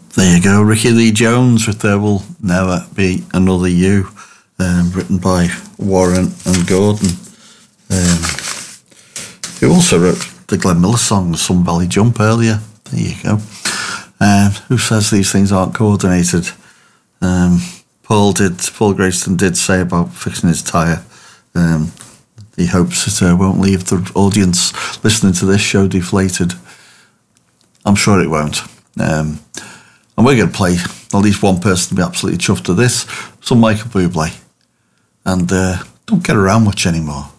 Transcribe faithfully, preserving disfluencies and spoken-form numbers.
There you go, Ricky Lee Jones with There Will Never Be Another You, um, written by Warren and Gordon, um, who also wrote the Glenn Miller song, Sun Valley Jump, earlier. There you go. Um, who says these things aren't coordinated? Um, Paul did. Paul Grayston did say about fixing his tyre. Um, he hopes it uh, won't leave the audience listening to this show deflated. I'm sure it won't. Um, and we're going to play at least one person to be absolutely chuffed to this, some Michael Bublé. And uh, don't get around much anymore.